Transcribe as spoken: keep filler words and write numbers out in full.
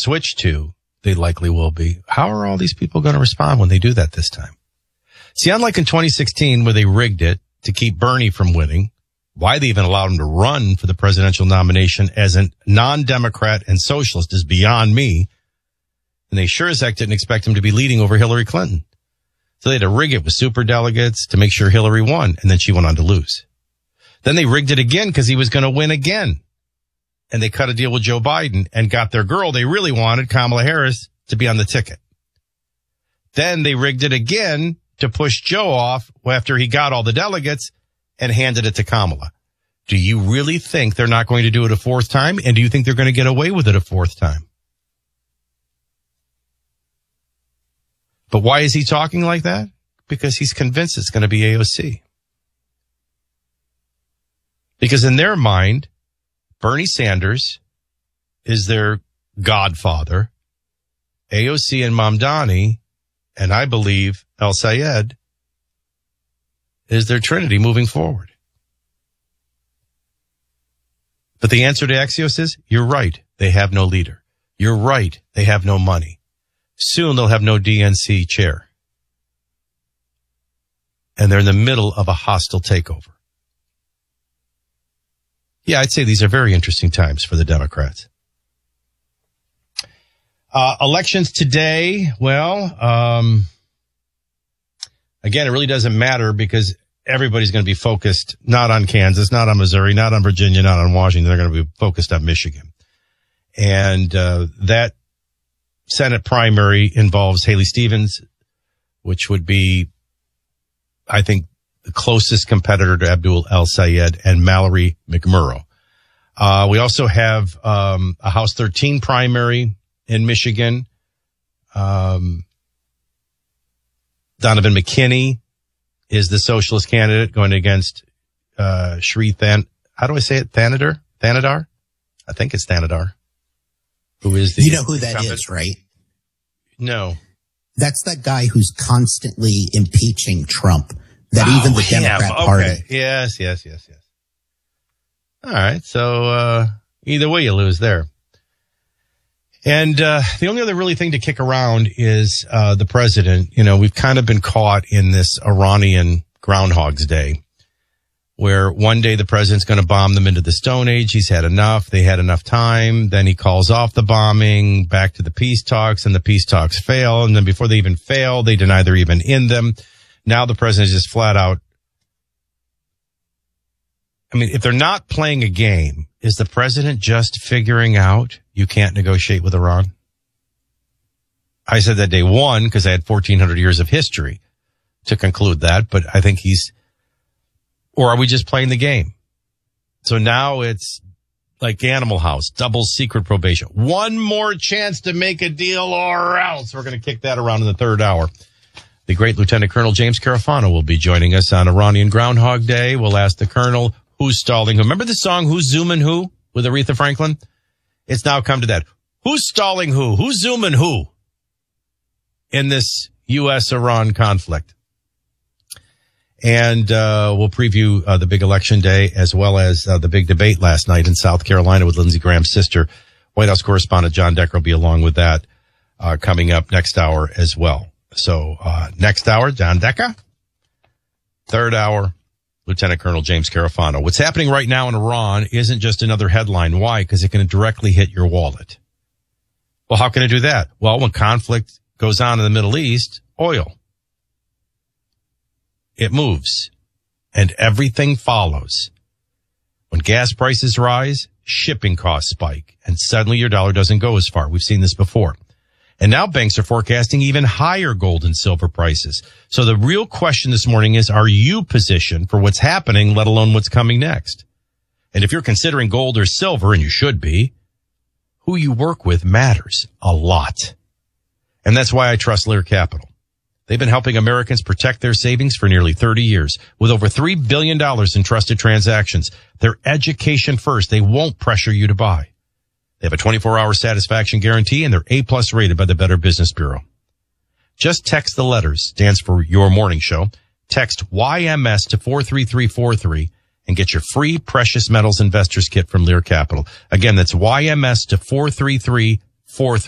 switch to, they likely will be. How are all these people going to respond when they do that this time? See, unlike in twenty sixteen where they rigged it to keep Bernie from winning, why they even allowed him to run for the presidential nomination as a non-Democrat and socialist is beyond me. And they sure as heck didn't expect him to be leading over Hillary Clinton. So they had to rig it with superdelegates to make sure Hillary won, and then she went on to lose. Then they rigged it again because he was going to win again. And they cut a deal with Joe Biden and got their girl they really wanted, Kamala Harris, to be on the ticket. Then they rigged it again to push Joe off after he got all the delegates and handed it to Kamala. Do you really think they're not going to do it a fourth time? And do you think they're going to get away with it a fourth time? But why is he talking like that? Because he's convinced it's going to be A O C. Because in their mind, Bernie Sanders is their godfather. A O C and Mamdani, and I believe El Sayed, is their trinity moving forward. But the answer to Axios is, you're right, they have no leader. You're right, they have no money. Soon they'll have no D N C chair. And they're in the middle of a hostile takeover. Yeah, I'd say these are very interesting times for the Democrats. Uh, elections today, well, um, again, it really doesn't matter because everybody's going to be focused not on Kansas, not on Missouri, not on Virginia, not on Washington. They're going to be focused on Michigan. And uh, that Senate primary involves Haley Stevens, which would be, I think, the closest competitor to Abdul El Sayed, and Mallory McMurrow. Uh, we also have um, a House thirteen primary in Michigan. Um, Donovan McKinney is the socialist candidate going against uh, Sri Than. How do I say it? Thanadar? Thanadar? I think it's Thanadar. Who is the? You know who that incumbent? Is, right? No. That's that guy who's constantly impeaching Trump. That oh, even the Democrat yeah. Party. Okay. Yes, yes, yes, yes. All right. So uh either way, you lose there. And uh the only other really thing to kick around is uh the president. You know, we've kind of been caught in this Iranian Groundhog's Day, where one day the president's going to bomb them into the Stone Age. He's had enough. They had enough time. Then he calls off the bombing, back to the peace talks, and the peace talks fail. And then before they even fail, they deny they're even in them. Now the president is just flat out. I mean, if they're not playing a game, is the president just figuring out you can't negotiate with Iran? I said that day one because I had fourteen hundred years of history to conclude that, but I think he's, or are we just playing the game? So now it's like Animal House, double secret probation. One more chance to make a deal or else. We're going to kick that around in the third hour. The great Lieutenant Colonel James Carafano will be joining us on Iranian Groundhog Day. We'll ask the Colonel who's stalling who. Remember the song Who's Zooming Who with Aretha Franklin? It's now come to that. Who's stalling who? Who's zooming who in this U S Iran conflict? And uh we'll preview uh, the big election day as well as uh, the big debate last night in South Carolina with Lindsey Graham's sister. White House correspondent John Decker will be along with that uh coming up next hour as well. So, uh, next hour, John Decker. Third hour, Lieutenant Colonel James Carafano. What's happening right now in Iran isn't just another headline. Why? Because it can directly hit your wallet. Well, how can it do that? Well, when conflict goes on in the Middle East, oil. It moves. And everything follows. When gas prices rise, shipping costs spike. And suddenly your dollar doesn't go as far. We've seen this before. And now banks are forecasting even higher gold and silver prices. So the real question this morning is, are you positioned for what's happening, let alone what's coming next? And if you're considering gold or silver, and you should be, who you work with matters a lot. And that's why I trust Lear Capital. They've been helping Americans protect their savings for nearly thirty years with over three billion dollars in trusted transactions. They're education first. They won't pressure you to buy. They have a twenty-four hour satisfaction guarantee, and they're A-plus rated by the Better Business Bureau. Just text the letters, stands for Your Morning Show. Text Y M S to four three three four three and get your free Precious Metals Investors Kit from Lear Capital. Again, that's Y M S to four three three four three.